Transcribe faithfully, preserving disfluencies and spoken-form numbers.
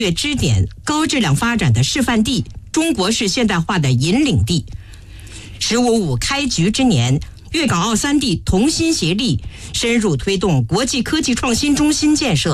越支点、高质量发展的示范地，中国式现代化的引领地。十五五开局之年，粤港澳三地同心协力，深入推动国际科技创新中心建设。